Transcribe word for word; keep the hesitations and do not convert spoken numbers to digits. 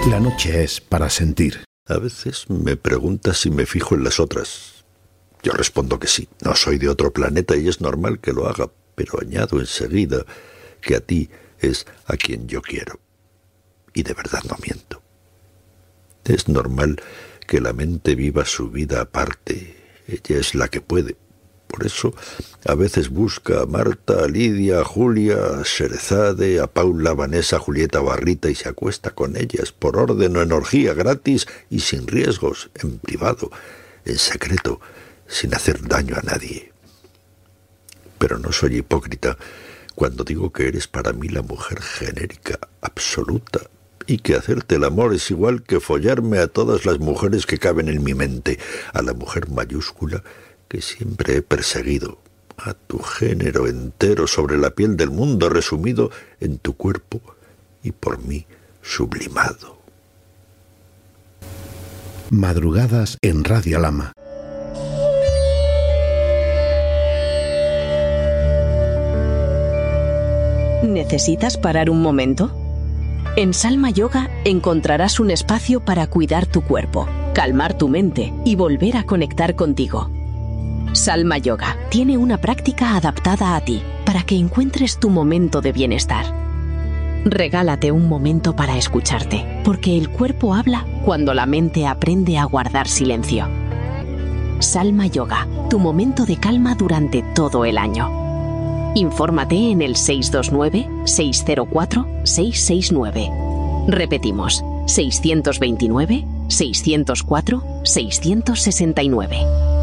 La noche es para sentir. A veces me preguntas si me fijo en las otras. Yo respondo que sí. No soy de otro planeta y es normal que lo haga, pero añado enseguida que a ti es a quien yo quiero. Y de verdad no miento. Es normal que la mente viva su vida aparte. Ella es la que puede. Por eso a veces busca a Marta, a Lidia, a Julia, a Sherezade, a Paula, a Vanessa, a Julieta, a Barrita y se acuesta con ellas por orden o en orgía, gratis y sin riesgos, en privado, en secreto, sin hacer daño a nadie. Pero no soy hipócrita cuando digo que eres para mí la mujer genérica, absoluta, y que hacerte el amor es igual que follarme a todas las mujeres que caben en mi mente, a la mujer mayúscula que siempre he perseguido, a tu género entero sobre la piel del mundo resumido en tu cuerpo y por mí sublimado. Madrugadas en Radio Lama. ¿Necesitas parar un momento? En Salma Yoga encontrarás un espacio para cuidar tu cuerpo, calmar tu mente y volver a conectar contigo. Salma Yoga tiene una práctica adaptada a ti para que encuentres tu momento de bienestar. Regálate un momento para escucharte, porque el cuerpo habla cuando la mente aprende a guardar silencio. Salma Yoga, tu momento de calma durante todo el año. Infórmate en el seis dos nueve, seis cero cuatro, seis seis nueve. Repetimos, seis dos nueve, seis cero cuatro, seis seis nueve.